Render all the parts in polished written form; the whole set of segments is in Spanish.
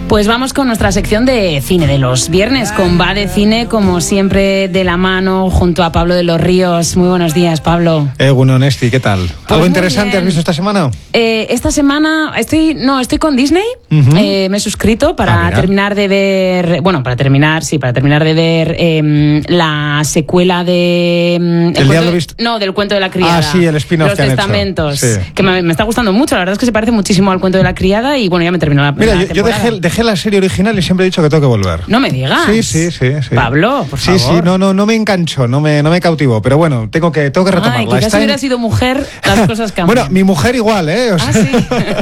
Pues vamos con nuestra sección de cine de los viernes, con Va de Cine, como siempre, de la mano, junto a Pablo de los Ríos. Muy buenos días, Pablo. Bueno, Nesti, ¿qué tal? Pues ¿Algo interesante has visto esta semana? Esta semana estoy con Disney. Me he suscrito para terminar de ver, para terminar de ver la secuela de del Cuento de la Criada. Ah, sí, el spin-off Los que han Testamentos, hecho. Sí. que me está gustando mucho. La verdad es que se parece muchísimo al Cuento de la Criada y bueno, ya me terminó la Mira, yo temporada. dejé la serie original y siempre he dicho que tengo que volver. No me digas. Sí. Pablo, por favor. Sí, no me engancho, no me cautivó, pero bueno, tengo que retomarla. Ay, quizás si hubiera sido mujer, las cosas cambian. Bueno, mi mujer igual, ¿eh? O sea... Sí.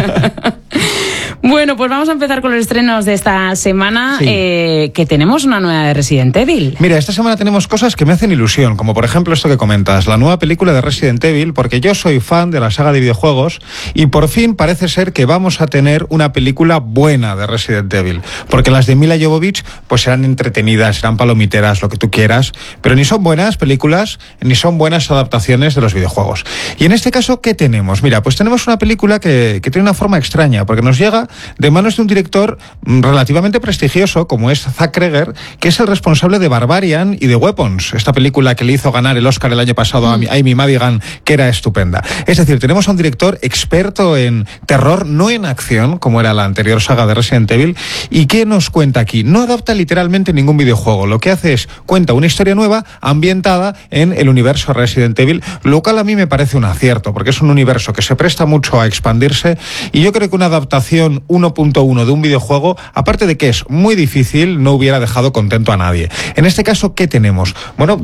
Bueno, pues vamos a empezar con los estrenos de esta semana, que tenemos una nueva de Resident Evil. Mira, esta semana tenemos cosas que me hacen ilusión, como por ejemplo esto que comentas, la nueva película de Resident Evil, porque yo soy fan de la saga de videojuegos y por fin parece ser que vamos a tener una película buena de Resident Evil, porque las de Mila Jovovich pues serán entretenidas, serán palomiteras, lo que tú quieras, pero ni son buenas películas, ni son buenas adaptaciones de los videojuegos. Y en este caso, ¿qué tenemos? Mira, pues tenemos una película que tiene una forma extraña, porque nos llega de manos de un director relativamente prestigioso, como es Zack Cregger, que es el responsable de Barbarian y de Weapons, esta película que le hizo ganar el Oscar el año pasado a Amy Madigan, que era estupenda. Es decir, tenemos a un director experto en terror, no en acción, como era la anterior saga de Resident Evil. ¿Y qué nos cuenta aquí? No adapta literalmente ningún videojuego, lo que hace es cuenta una historia nueva ambientada en el universo Resident Evil, lo cual a mí me parece un acierto, porque es un universo que se presta mucho a expandirse, y yo creo que una adaptación 1.1 de un videojuego, aparte de que es muy difícil, no hubiera dejado contento a nadie. En este caso, ¿qué tenemos? Bueno,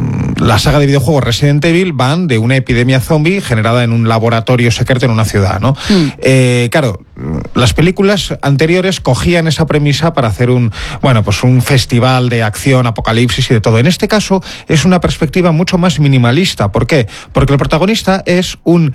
la saga de videojuegos Resident Evil van de una epidemia zombie generada en un laboratorio secreto en una ciudad, ¿no? Claro, las películas anteriores cogían esa premisa para hacer un festival de acción, apocalipsis y de todo. En este caso es una perspectiva mucho más minimalista. ¿Por qué? Porque el protagonista es un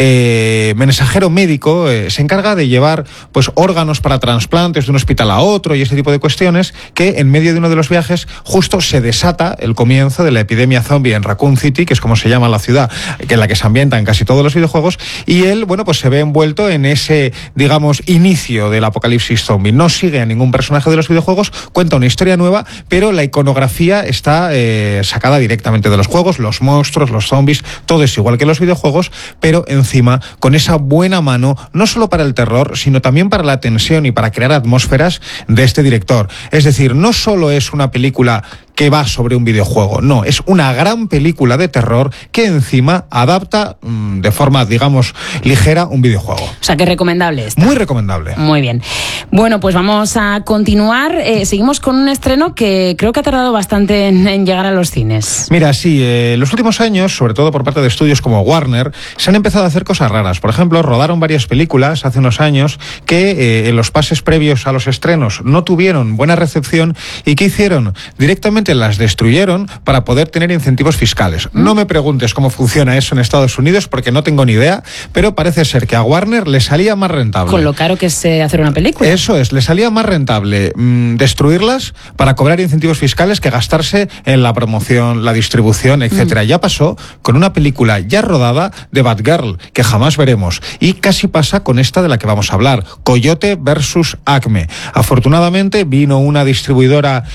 mensajero médico, se encarga de llevar pues órganos para trasplantes de un hospital a otro y ese tipo de cuestiones, que en medio de uno de los viajes justo se desata el comienzo de la epidemia zombie en Raccoon City, que es como se llama la ciudad en la que se ambientan casi todos los videojuegos, y él, pues se ve envuelto en ese, digamos, inicio del apocalipsis zombie. No sigue a ningún personaje de los videojuegos, cuenta una historia nueva, pero la iconografía está sacada directamente de los juegos, los monstruos, los zombies, todo es igual que los videojuegos, pero encima con esa buena mano, no solo para el terror, sino también para la tensión y para crear atmósferas de este director. Es decir, no solo es una película que va sobre un videojuego, no, es una gran película de terror que encima adapta de forma, digamos, ligera un videojuego. O sea, que recomendable está. Muy recomendable. Muy bien. Bueno, pues vamos a continuar. Seguimos con un estreno que creo que ha tardado bastante en llegar a los cines. Mira, sí, en los últimos años, sobre todo por parte de estudios como Warner, se han empezado a hacer cosas raras. Por ejemplo, rodaron varias películas hace unos años que en los pases previos a los estrenos no tuvieron buena recepción, y ¿qué hicieron? Directamente las destruyeron para poder tener incentivos fiscales. No me preguntes cómo funciona eso en Estados Unidos, porque no tengo ni idea, pero parece ser que a Warner le salía más rentable. Con lo caro que es hacer una película. Eso es, le salía más rentable destruirlas para cobrar incentivos fiscales que gastarse en la promoción, la distribución, etcétera. Ya pasó con una película ya rodada de Batgirl, que jamás veremos, y casi pasa con esta de la que vamos a hablar, Coyote versus Acme. Afortunadamente vino una distribuidora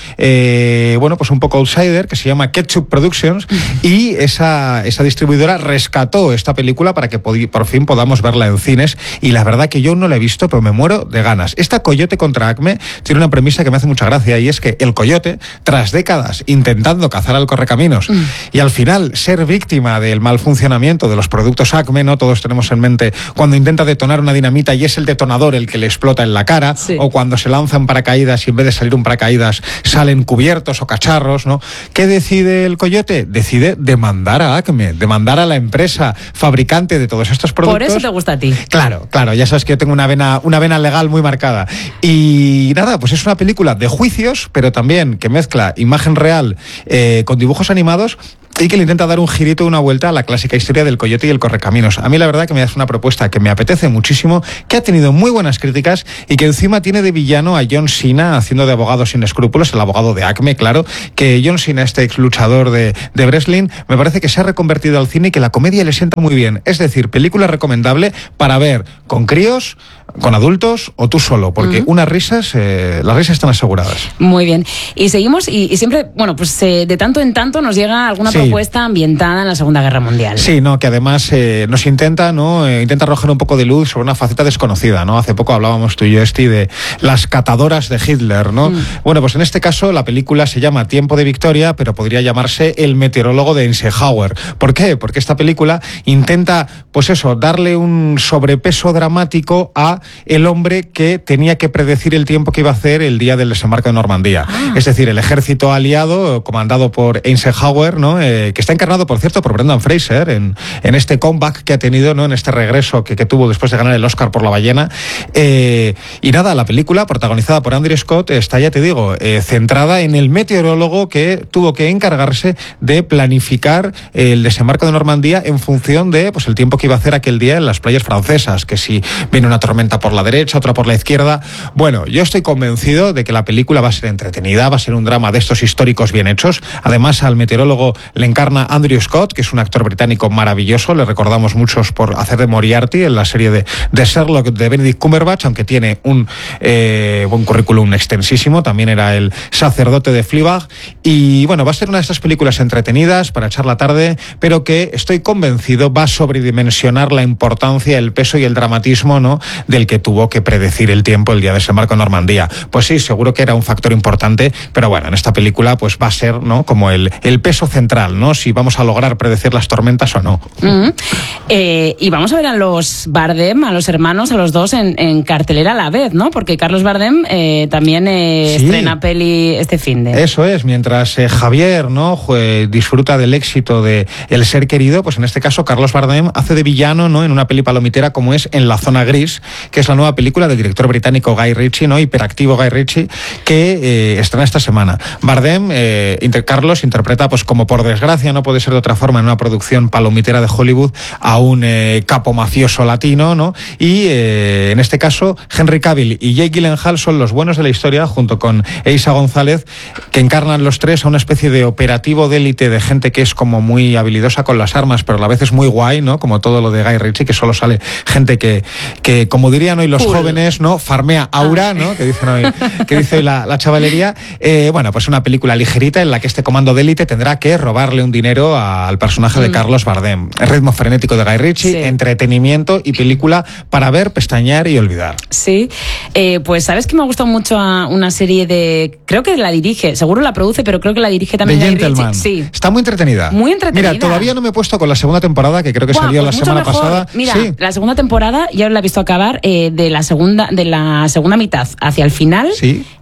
pues un poco outsider, que se llama Ketchup Productions, y esa distribuidora rescató esta película para que por fin podamos verla en cines, y la verdad que yo no la he visto, pero me muero de ganas. Esta Coyote contra Acme tiene una premisa que me hace mucha gracia, y es que el coyote, tras décadas intentando cazar al correcaminos y al final ser víctima del mal funcionamiento de los productos Acme, ¿no? Todos tenemos en mente cuando intenta detonar una dinamita y es el detonador el que le explota en la cara, o cuando se lanzan paracaídas y en vez de salir un paracaídas salen cubiertos o cacharros, ¿no? ¿Qué decide el coyote? Decide demandar a Acme, demandar a la empresa fabricante de todos estos productos. Por eso te gusta a ti. Claro, ya sabes que yo tengo una vena legal muy marcada. Y nada, pues es una película de juicios, pero también que mezcla imagen real con dibujos animados, y que le intenta dar un girito, una vuelta a la clásica historia del coyote y el correcaminos. A mí la verdad que me hace una propuesta que me apetece muchísimo, que ha tenido muy buenas críticas y que encima tiene de villano a John Cena haciendo de abogado sin escrúpulos, el abogado de Acme, claro, que John Cena, este ex luchador de wrestling, me parece que se ha reconvertido al cine y que la comedia le sienta muy bien. Es decir, película recomendable para ver con críos, con adultos o tú solo, porque las risas están aseguradas. Muy bien. Y seguimos y siempre, bueno, pues de tanto en tanto nos llega alguna propuesta ambientada en la Segunda Guerra Mundial. Sí, que además nos intenta arrojar un poco de luz sobre una faceta desconocida, ¿no? Hace poco hablábamos tú y yo, de las catadoras de Hitler, ¿no? Bueno, pues en este caso la película se llama Tiempo de Victoria, pero podría llamarse El meteorólogo de Eisenhower. ¿Por qué? Porque esta película intenta, pues eso, darle un sobrepeso dramático a el hombre que tenía que predecir el tiempo que iba a hacer el día del desembarco de Normandía. Es decir, el ejército aliado, comandado por Eisenhower, ¿no? Que está encarnado, por cierto, por Brendan Fraser en este comeback que ha tenido, ¿no? En este regreso que tuvo después de ganar el Oscar por La ballena. Y nada, la película, protagonizada por Andrew Scott, está, ya te digo, centrada en el meteorólogo que tuvo que encargarse de planificar el desembarco de Normandía en función de, pues, el tiempo que iba a hacer aquel día en las playas francesas, que si viene una tormenta por la derecha, otra por la izquierda. Bueno, yo estoy convencido de que la película va a ser entretenida, va a ser un drama de estos históricos bien hechos. Además, al meteorólogo le encarna Andrew Scott, que es un actor británico maravilloso. Le recordamos muchos por hacer de Moriarty en la serie de Sherlock de Benedict Cumberbatch, aunque tiene un buen currículum extensísimo. También era el sacerdote de Fleabag. Y bueno, va a ser una de estas películas entretenidas para echar la tarde, pero que estoy convencido va a sobredimensionar la importancia, el peso y el dramatismo, ¿no?, del que tuvo que predecir el tiempo el día de desembarco en Normandía. Pues sí, seguro que era un factor importante, pero bueno, en esta película pues va a ser, ¿no?, como el peso central, ¿no?, si vamos a lograr predecir las tormentas o no. Y vamos a ver a los Bardem, a los hermanos, a los dos en cartelera a la vez, ¿no? Porque Carlos Bardem también estrena peli este finde. Eso es, mientras Javier, ¿no?, disfruta del éxito de El ser querido, pues en este caso Carlos Bardem hace de villano, ¿no?, en una peli palomitera como es En la zona gris, que es la nueva película del director británico Guy Ritchie, ¿no?, hiperactivo Guy Ritchie, que estrena esta semana. Bardem, Carlos interpreta, pues como por desgracia no puede ser de otra forma en una producción palomitera de Hollywood, a un capo mafioso latino, ¿no? Y en este caso Henry Cavill y Jake Gyllenhaal son los buenos de la historia, junto con Eiza González, que encarnan los tres a una especie de operativo de élite de gente que es como muy habilidosa con las armas, pero a la vez es muy guay, ¿no? Como todo lo de Guy Ritchie, que solo sale gente que como dirían hoy los jóvenes, ¿no?, farmea aura, ¿no?, que dice hoy la chavalería. Bueno, pues una película ligerita en la que este comando de élite tendrá que robarle un dinero al personaje de Carlos Bardem. El ritmo frenético de Guy Ritchie, entretenimiento y película para ver, pestañear y olvidar. Sí, pues sabes que me ha gustado mucho una serie creo que la dirige, seguro la produce, pero creo que la dirige también Guy Ritchie. Sí. Está muy entretenida. Muy entretenida. Mira, todavía no me he puesto con la segunda temporada, que creo que salió la semana pasada. Mira, la segunda temporada ya la he visto acabar, de la segunda mitad hacia el final,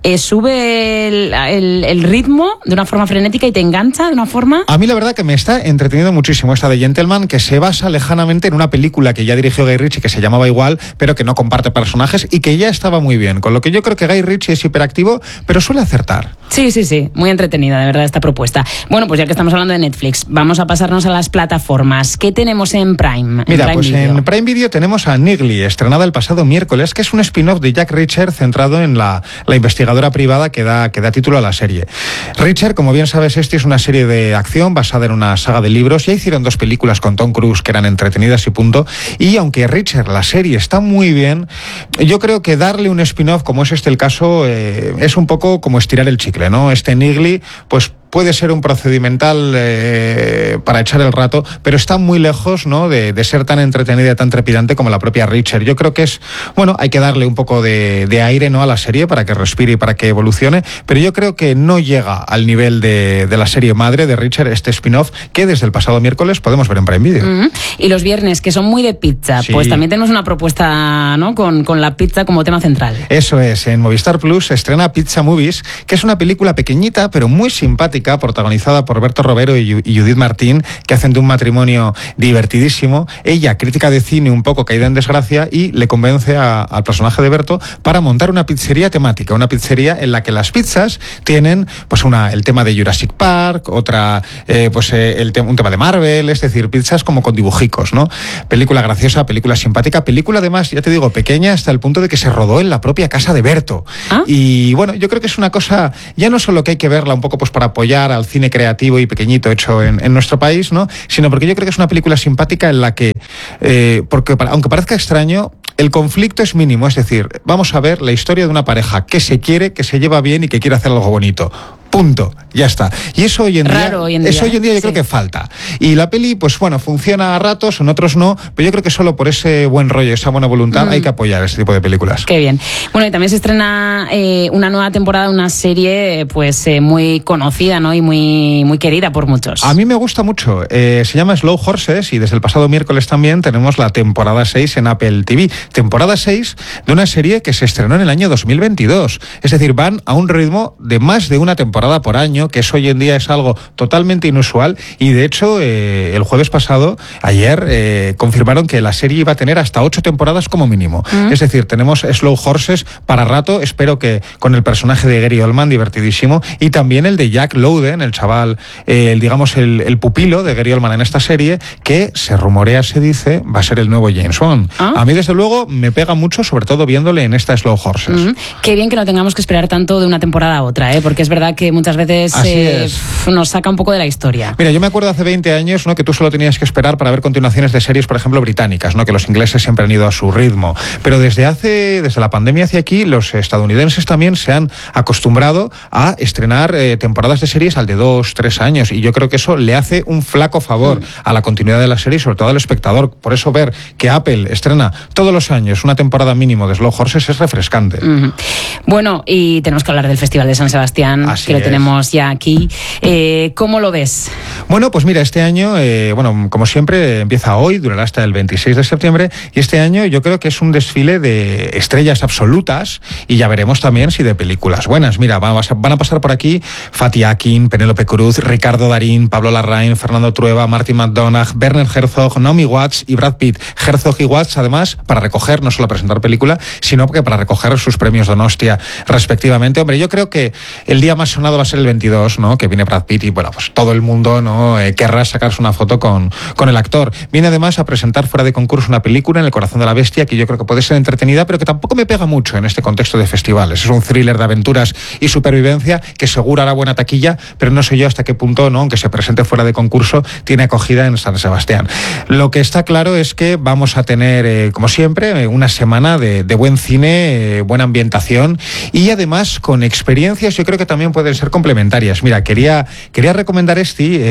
sube el ritmo de una forma frenética y te engancha de una forma... A mí la verdad que me está entreteniendo muchísimo esta de Gentleman, que se basa lejanamente en una película que ya dirigió Guy Ritchie, que se llamaba igual, pero que no comparte personajes y que ya estaba muy bien. Con lo que yo creo que Guy Ritchie es hiperactivo, pero suele acertar. Sí, muy entretenida, de verdad, esta propuesta. Bueno, pues ya que estamos hablando de Netflix, vamos a pasarnos a las plataformas. ¿Qué tenemos en Prime? Mira, pues en Prime Video tenemos a Nearly, estrenada el pasado miércoles, que es un spin-off de Jack Reacher centrado en la investigadora privada que da título a la serie. Reacher, como bien sabes, es una serie de acción basada en una saga de libros. Ya hicieron 2 películas con Tom Cruise que eran entretenidas y punto. Y aunque Reacher, la serie, está muy bien, yo creo que darle un spin-off, como es el caso, es un poco como estirar el chicle, ¿no? Nearly, pues puede ser un procedimental para echar el rato, pero está muy lejos, ¿no?, de ser tan entretenida y tan trepidante como la propia Reacher. Yo creo que hay que darle un poco de aire, ¿no?, a la serie para que respire y para que evolucione, pero yo creo que no llega al nivel de la serie madre de Reacher, este spin-off, que desde el pasado miércoles podemos ver en Prime Video. Y los viernes, que son muy de pizza, pues también tenemos una propuesta, ¿no?, con la pizza como tema central. Eso es, en Movistar Plus se estrena Pizza Movies, que es una película pequeñita, pero muy simpática, protagonizada por Berto Robero y Judith Martín, que hacen de un matrimonio divertidísimo. Ella, crítica de cine un poco caída en desgracia, y le convence al personaje de Berto para montar una pizzería temática, una pizzería en la que las pizzas tienen pues el tema de Jurassic Park, otra un tema de Marvel, es decir, pizzas como con dibujicos, ¿no? Película graciosa, película simpática, película además, ya te digo, pequeña hasta el punto de que se rodó en la propia casa de Berto. Y bueno, yo creo que es una cosa, ya no solo que hay que verla un poco pues para apoyar al cine creativo y pequeñito hecho en nuestro país, ¿no?, sino porque yo creo que es una película simpática en la que, porque aunque parezca extraño, el conflicto es mínimo, es decir, vamos a ver la historia de una pareja que se quiere, que se lleva bien y que quiere hacer algo bonito. Punto, ya está. Y eso hoy en día yo creo que falta. Y la peli, pues bueno, funciona a ratos, en otros no, pero yo creo que solo por ese buen rollo, esa buena voluntad, hay que apoyar este tipo de películas. Qué bien. Bueno, y también se estrena una nueva temporada de una serie pues muy conocida, ¿no? Y muy querida por muchos. A mí me gusta mucho. Se llama Slow Horses y desde el pasado miércoles también tenemos la temporada 6 en Apple TV. Temporada 6 de una serie que se estrenó en el año 2022. Es decir, van a un ritmo de más de una temporada por año, que eso hoy en día es algo totalmente inusual, y de hecho el jueves pasado, ayer, confirmaron que la serie iba a tener hasta 8 temporadas como mínimo. Es decir, tenemos Slow Horses para rato, espero que con el personaje de Gary Oldman, divertidísimo, y también el de Jack Lowden, el chaval, el pupilo de Gary Oldman en esta serie, que se rumorea, se dice, va a ser el nuevo James Bond. A mí, desde luego, me pega mucho, sobre todo viéndole en esta Slow Horses. Qué bien que no tengamos que esperar tanto de una temporada a otra, porque es verdad que muchas veces nos saca un poco de la historia. Mira, yo me acuerdo hace 20 años, ¿no?, que tú solo tenías que esperar para ver continuaciones de series, por ejemplo, británicas, ¿no?, que los ingleses siempre han ido a su ritmo. Pero desde la pandemia hacia aquí, los estadounidenses también se han acostumbrado a estrenar temporadas de series al de 2, 3 años, y yo creo que eso le hace un flaco favor a la continuidad de la serie y sobre todo al espectador. Por eso ver que Apple estrena todos los años una temporada mínimo de Slow Horses es refrescante. Bueno, y tenemos que hablar del Festival de San Sebastián, que lo tenemos ya aquí. ¿Cómo lo ves? Bueno, pues mira, este año, como siempre, empieza hoy, durará hasta el 26 de septiembre, y este año yo creo que es un desfile de estrellas absolutas, y ya veremos también si de películas buenas. Mira, van a pasar por aquí Fatih Akin, Penélope Cruz, Ricardo Darín, Pablo Larraín, Fernando Trueba, Martin McDonagh, Werner Herzog, Naomi Watts y Brad Pitt. Herzog y Watts, además, para recoger, no solo presentar película, sino que para recoger sus premios Donostia respectivamente. Hombre, yo creo que el día más sonado va a ser el 22, ¿no?, que viene Brad Pitt y, bueno, pues todo el mundo, ¿no?, querrá sacarse una foto con el actor. Viene además a presentar fuera de concurso una película, En el corazón de la bestia, que yo creo que puede ser entretenida, pero que tampoco me pega mucho en este contexto de festivales. Es un thriller de aventuras y supervivencia que seguro hará buena taquilla, pero no sé yo hasta qué punto, ¿no?, aunque se presente fuera de concurso, tiene acogida en San Sebastián. Lo que está claro es que vamos a tener, como siempre, una semana de buen cine, buena ambientación y además con experiencias, yo creo que también pueden ser complementarias. Mira, quería recomendar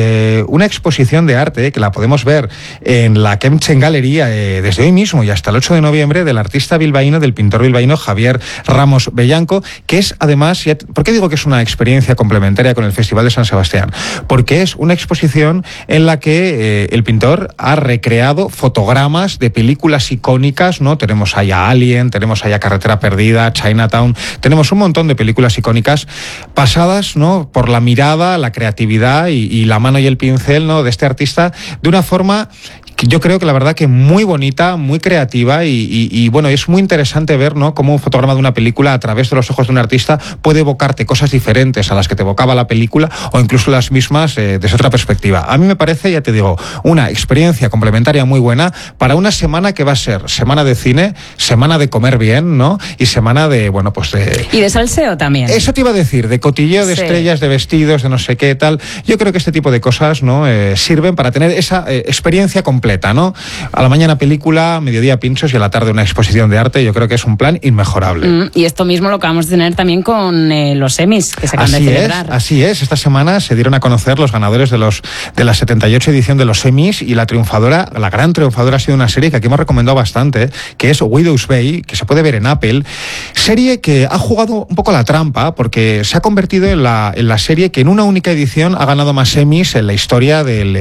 una exposición de arte que la podemos ver en la Kempchen Gallery desde hoy mismo y hasta el 8 de noviembre del artista bilbaíno, del pintor bilbaíno Javier Ramos Bellanco, que es además, ¿por qué digo que es una experiencia complementaria con el Festival de San Sebastián? Porque es una exposición en la que el pintor ha recreado fotogramas de películas icónicas, ¿no? Tenemos ahí a Alien, tenemos ahí a Carretera Perdida, Chinatown, tenemos un montón de películas icónicas pasadas, ¿no?, por la mirada, la creatividad y la mano y el pincel, ¿no?, de este artista, de una forma que yo creo que la verdad que muy bonita, muy creativa y bueno, es muy interesante ver, ¿no?, cómo un fotograma de una película a través de los ojos de un artista puede evocarte cosas diferentes a las que te evocaba la película o incluso las mismas desde otra perspectiva. A mí me parece, ya te digo, una experiencia complementaria muy buena para una semana que va a ser semana de cine, semana de comer bien, ¿no?, y semana de, bueno, pues de... Y de salseo también. Eso te iba a decir, de cotilleo de estrellas, de vestidos, de no sé qué, tal. Yo creo que este tipo de cosas, ¿no?, sirven para tener esa experiencia completa, ¿no? A la mañana película, mediodía pinchos y a la tarde una exposición de arte. Yo creo que es un plan inmejorable. Y esto mismo lo acabamos de tener también con los Emmys que se acaban de celebrar. Así es. Esta semana se dieron a conocer los ganadores de la 78 edición de los Emmys y la gran triunfadora ha sido una serie que aquí hemos recomendado bastante, que es Widow's Bay, que se puede ver en Apple. Serie que ha jugado un poco la trampa porque se ha convertido en la serie que en una única edición ha ganado más Emmys en la historia de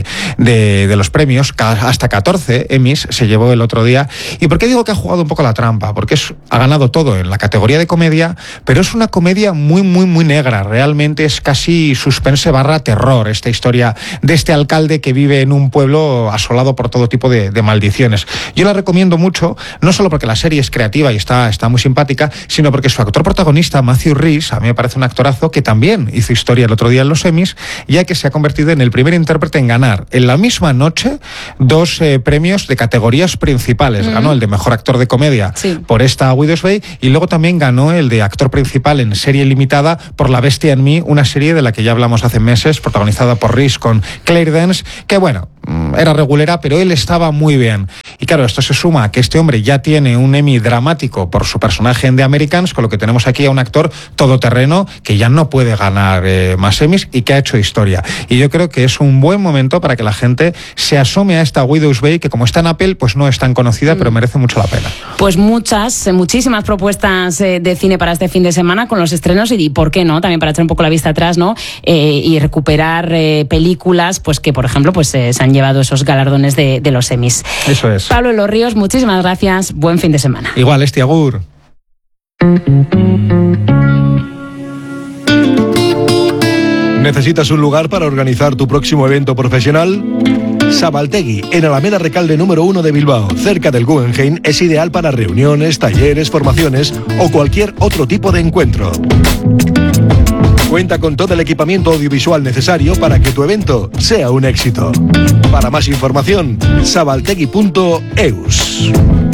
los premios. Hasta 14 Emmys se llevó el otro día. ¿Y por qué digo que ha jugado un poco la trampa? Porque ha ganado todo en la categoría de comedia, pero es una comedia muy, muy, muy negra. Realmente es casi suspense / terror, esta historia de este alcalde que vive en un pueblo asolado por todo tipo de maldiciones. Yo la recomiendo mucho, no solo porque la serie es creativa y está muy simpática, sino porque su actor protagonista, Matthew Rhys, a mí me parece un actorazo que también hizo historia el otro día en los Emmys, ya que se ha convertido en el primer intérprete en ganar en la misma noche 2 premios de categorías principales. Ganó el de mejor actor de comedia por esta Widow's Bay y luego también ganó el de actor principal en serie limitada por La bestia en mí, una serie de la que ya hablamos hace meses, protagonizada por Rhys con Claire Danes, que bueno, era regulera, pero él estaba muy bien. Y claro, esto se suma a que este hombre ya tiene un Emmy dramático por su personaje en The Americans, con lo que tenemos aquí a un actor todoterreno que ya no puede ganar más Emmys y que ha hecho historia. Y yo creo que es un buen momento para que la gente se asome a esta Widow's Bay, que como está en Apple, pues no es tan conocida, pero merece mucho la pena. Pues muchísimas propuestas de cine para este fin de semana con los estrenos y por qué no, también para echar un poco la vista atrás, ¿no? Y recuperar películas, pues que por ejemplo pues se han llevado esos galardones de los Emmys. Eso es. Pablo Los Ríos, muchísimas gracias, buen fin de semana. Igual, agur. ¿Necesitas un lugar para organizar tu próximo evento profesional? Sabaltegui, en Alameda Recalde número 1 de Bilbao, cerca del Guggenheim, es ideal para reuniones, talleres, formaciones o cualquier otro tipo de encuentro. Cuenta con todo el equipamiento audiovisual necesario para que tu evento sea un éxito. Para más información, sabaltegui.eus.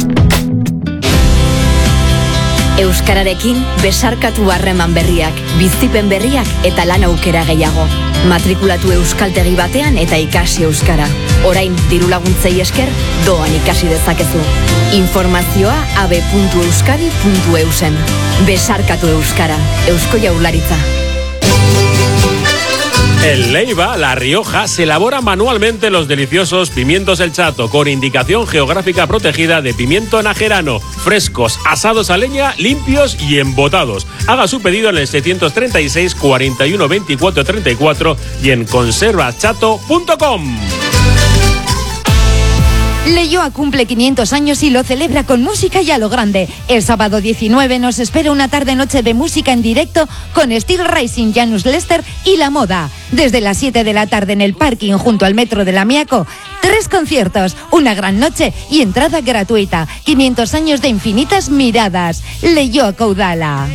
Euskararekin besarkatu harreman berriak, bizipen berriak eta lan aukera gehiago. Matrikulatu euskaltegi batean eta ikasi euskara. Orain diru laguntzei esker doan ikasi dezakezu. Informazioa abe.euskadi.eusen. Besarkatu euskara, Eusko Jaurlaritza. En Leiva, La Rioja, se elaboran manualmente los deliciosos pimientos El Chato, con indicación geográfica protegida de pimiento najerano, frescos, asados a leña, limpios y embotados. Haga su pedido en el 736 41 24 34 y en conservaschato.com. Leioa cumple 500 años y lo celebra con música y a lo grande. El sábado 19 nos espera una tarde-noche de música en directo con Steel Rising, Janus Lester y La Moda. Desde las 7 de la tarde en el parking junto al metro de Lamiaco. 3 conciertos, una gran noche y entrada gratuita. 500 años de infinitas miradas. Leioa Caudala.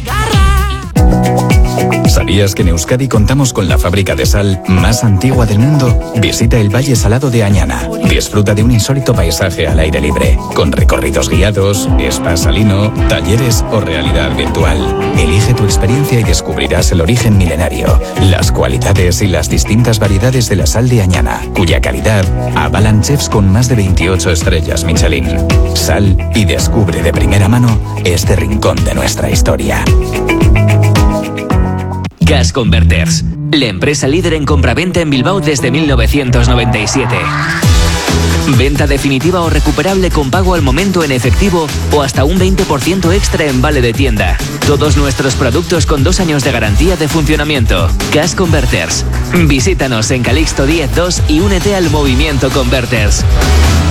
¿Sabías que en Euskadi contamos con la fábrica de sal más antigua del mundo? Visita el Valle Salado de Añana. Disfruta de un insólito paisaje al aire libre, con recorridos guiados, spa salino, talleres o realidad virtual. Elige tu experiencia y descubrirás el origen milenario, las cualidades y las distintas variedades de la sal de Añana, cuya calidad avalan chefs con más de 28 estrellas Michelin. Sal y descubre de primera mano este rincón de nuestra historia. Gas Converters, la empresa líder en compraventa en Bilbao desde 1997. Venta definitiva o recuperable con pago al momento en efectivo o hasta un 20% extra en vale de tienda. Todos nuestros productos con 2 años de garantía de funcionamiento. Gas Converters. Visítanos en Calixto 10-2 y únete al movimiento Converters.